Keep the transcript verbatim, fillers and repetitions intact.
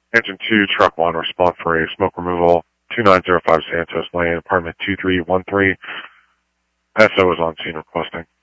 Engine two, truck one, respond for a smoke removal, two nine zero five Santos Lane, apartment two three one three. S O is on scene requesting.